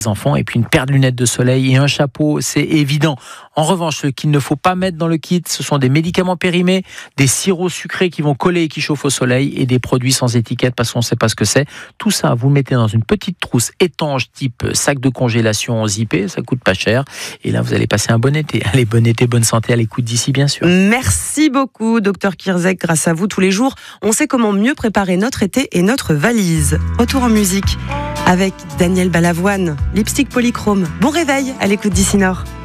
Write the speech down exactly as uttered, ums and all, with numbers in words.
enfants, et puis une paire de lunettes de soleil et un chapeau, c'est évident. En revanche, ce qu'il ne faut pas mettre dans le kit, ce sont des médicaments périmés, des sirops sucrés qui vont coller et qui chauffent au soleil, et des produits sans étiquette parce qu'on ne sait pas ce que c'est. Tout ça, vous le mettez dans une petite trousse étanche type sac de congélation zippé, ça coûte pas cher. Et là, vous allez passer un bon été. Allez, bon été, bonne santé à l'écoute d'ici, bien sûr. Merci beaucoup, docteur Kierzek. Grâce à vous, tous les jours, on sait comment mieux préparer notre été et notre valise. Retour en musique avec Daniel Balavoine, Lipstick Polychrome. Bon réveil à l'écoute d'ici Nord.